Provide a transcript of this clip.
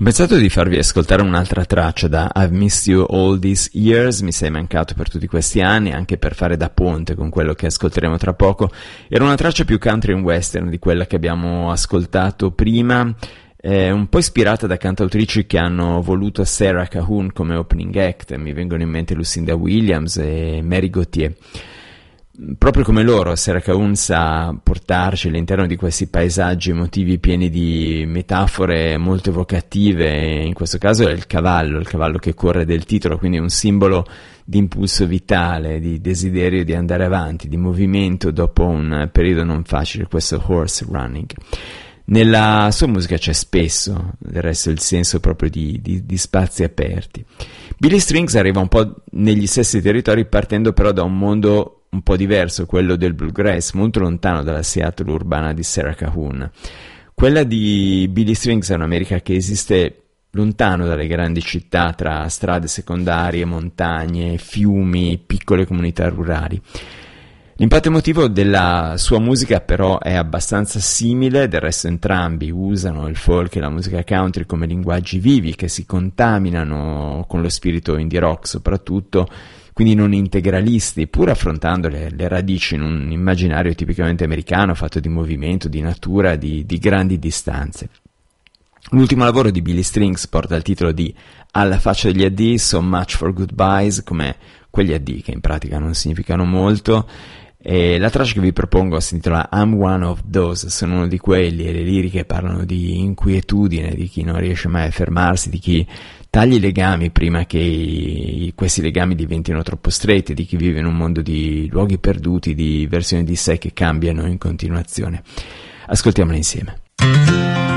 Ho pensato di farvi ascoltare un'altra traccia da I've Missed You All These Years, mi sei mancato per tutti questi anni, anche per fare da ponte con quello che ascolteremo tra poco. Era una traccia più country and western di quella che abbiamo ascoltato prima, un po' ispirata da cantautrici che hanno voluto Sarah Cahoon come opening act. Mi vengono in mente Lucinda Williams e Mary Gauthier. Proprio come loro, Sarah Cahoon sa portarci all'interno di questi paesaggi emotivi pieni di metafore molto evocative. In questo caso è il cavallo che corre del titolo, quindi un simbolo di impulso vitale, di desiderio di andare avanti, di movimento dopo un periodo non facile, questo horse running. Nella sua musica c'è spesso, del resto, il senso proprio di spazi aperti. Billy Strings arriva un po' negli stessi territori, partendo però da un mondo un po' diverso, quello del bluegrass, molto lontano dalla Seattle urbana di Sarah Cahoon. Quella di Billy Strings è un'America che esiste lontano dalle grandi città, tra strade secondarie, montagne, fiumi, piccole comunità rurali. L'impatto emotivo della sua musica però è abbastanza simile, del resto entrambi usano il folk e la musica country come linguaggi vivi che si contaminano con lo spirito indie rock soprattutto, quindi non integralisti, pur affrontando le radici in un immaginario tipicamente americano fatto di movimento, di natura, di grandi distanze. L'ultimo lavoro di Billy Strings porta il titolo di Alla faccia degli addii, So Much for Goodbyes, come quegli addii che in pratica non significano molto. E la traccia che vi propongo si intitola I'm One of Those, sono uno di quelli, e le liriche parlano di inquietudine, di chi non riesce mai a fermarsi, di chi taglia i legami prima che questi legami diventino troppo stretti, di chi vive in un mondo di luoghi perduti, di versioni di sé che cambiano in continuazione. Ascoltiamole insieme.